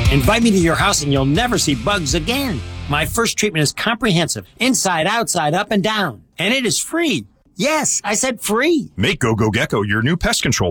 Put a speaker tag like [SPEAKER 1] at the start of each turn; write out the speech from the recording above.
[SPEAKER 1] Invite me to your house and you'll never see bugs again. My first treatment is comprehensive, inside, outside, up and down. And it is free. Yes, I said free.
[SPEAKER 2] Make Go Go Gecko your new pest control